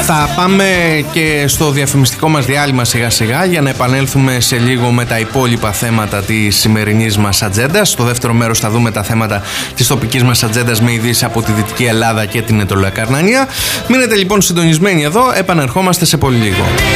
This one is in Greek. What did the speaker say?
Θα πάμε και στο διαφημιστικό μας διάλειμμα σιγά σιγά για να επανέλθουμε σε λίγο με τα υπόλοιπα θέματα της σημερινής μας ατζέντας. Στο δεύτερο μέρος θα δούμε τα θέματα της τοπικής μας ατζέντας με ειδήσεις από τη Δυτική Ελλάδα και την Ετωλακαρνανία. Μείνετε λοιπόν συντονισμένοι εδώ, επανερχόμαστε σε πολύ λίγο.